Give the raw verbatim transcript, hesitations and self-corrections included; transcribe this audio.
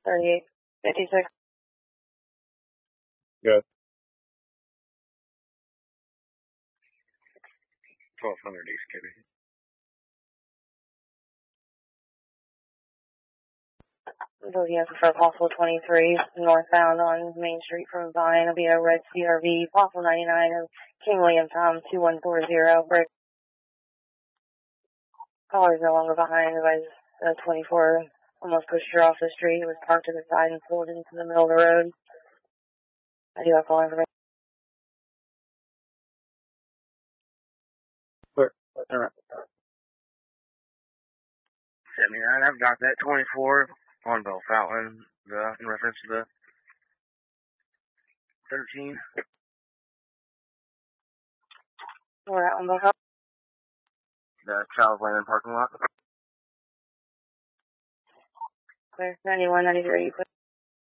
thirty-eight fifty-six. Good. twelve hundred East Kitty. Looking for possible twenty-three northbound on Main Street from Vine. It'll be a red C R V, possible ninety-nine of King William Tom two one four zero. Break. Caller's no longer behind. Device uh, twenty-four almost pushed her off the street. It was parked to the side and pulled into the middle of the road. I do have call information. Clear. All right. seventy-nine, I've got that twenty-four on Bell Fountain, the, in reference to the thirteen. We're out on the house. The Charles Landon parking lot. Clear. ninety-one, ninety-three, clear.